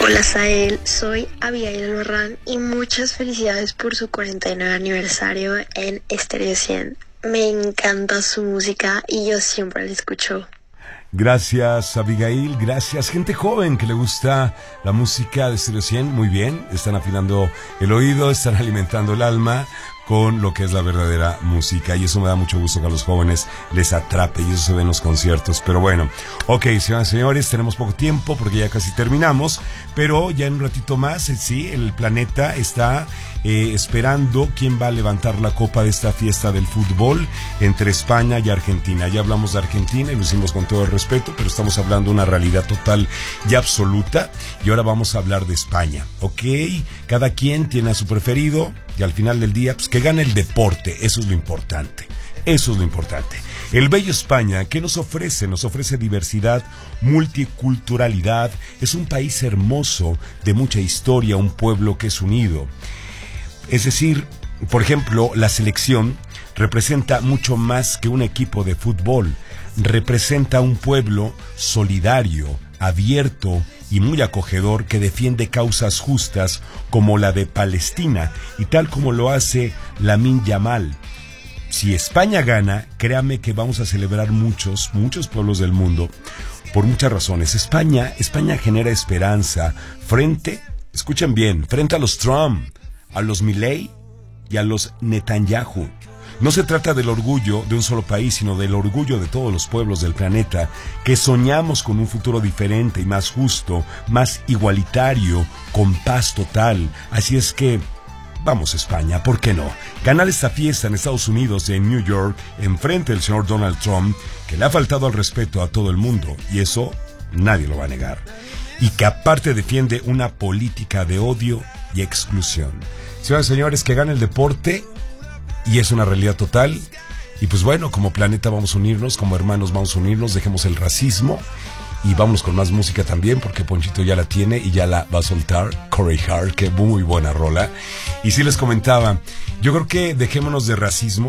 Hola Sael, soy Abigail Albarrán y muchas felicidades por su 49 aniversario en Stereo 100. Me encanta su música y yo siempre la escucho. Gracias, Abigail, gracias. Gente joven que le gusta la música de Stereo 100, muy bien, están afinando el oído, están alimentando el alma con lo que es la verdadera música, y eso me da mucho gusto que a los jóvenes les atrape, y eso se ve en los conciertos. Pero bueno, ok, señoras y señores, tenemos poco tiempo porque ya casi terminamos, pero ya en un ratito más, sí, el planeta está esperando quién va a levantar la copa de esta fiesta del fútbol entre España y Argentina. Ya hablamos de Argentina y lo hicimos con todo el respeto, pero estamos hablando de una realidad total y absoluta, y ahora vamos a hablar de España, ok, cada quien tiene a su preferido, y al final del día, pues que gane el deporte, eso es lo importante, eso es lo importante. El bello España, ¿qué nos ofrece? Nos ofrece diversidad, multiculturalidad, es un país hermoso, de mucha historia, un pueblo que es unido. Es decir, por ejemplo, la selección representa mucho más que un equipo de fútbol, representa un pueblo solidario, abierto y muy acogedor que defiende causas justas como la de Palestina y tal como lo hace Lamine Yamal. Si España gana, créame que vamos a celebrar muchos pueblos del mundo por muchas razones. España genera esperanza frente, escuchen bien, frente a los Trump, a los Milei y a los Netanyahu. No se trata del orgullo de un solo país, sino del orgullo de todos los pueblos del planeta que soñamos con un futuro diferente y más justo, más igualitario, con paz total. Así es que, vamos España, ¿por qué no? Ganar esta fiesta en Estados Unidos, en New York, enfrente del señor Donald Trump, que le ha faltado al respeto a todo el mundo, y eso nadie lo va a negar. Y que aparte defiende una política de odio y exclusión. Señoras y señores, que gane el deporte, y es una realidad total. Y pues bueno, como planeta vamos a unirnos, como hermanos vamos a unirnos, dejemos el racismo y vámonos con más música también, porque Ponchito ya la tiene y ya la va a soltar. Corey Hart, que muy buena rola. Y sí les comentaba, yo creo que dejémonos de racismo,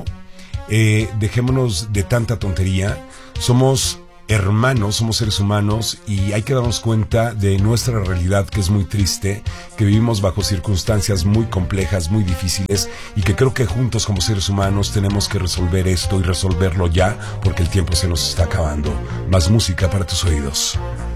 dejémonos de tanta tontería. Somos hermanos, somos seres humanos y hay que darnos cuenta de nuestra realidad, que es muy triste, que vivimos bajo circunstancias muy complejas, muy difíciles, y que creo que juntos como seres humanos tenemos que resolver esto y resolverlo ya, porque el tiempo se nos está acabando. Más música para tus oídos.